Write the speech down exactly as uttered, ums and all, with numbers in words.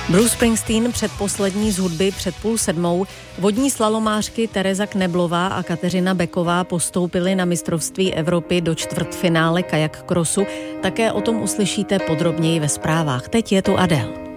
Bruce Springsteen předposlední z hudby před půl sedmou. Vodní slalomářky Tereza Kneblová a Kateřina Beková postoupily na mistrovství Evropy do čtvrtfinále kajak krosu. Také o tom uslyšíte podrobněji ve zprávách. Teď je tu Adele.